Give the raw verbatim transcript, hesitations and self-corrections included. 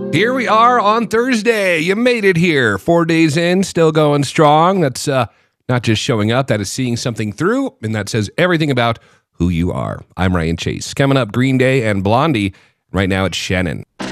Here we are on Thursday. You made it here. Four days in, still going strong. That's uh, not just showing up. That is seeing something through, and that says everything about who you are. I'm Ryan Chase. Coming up, Green Day and Blondie. Right now, it's Shannon.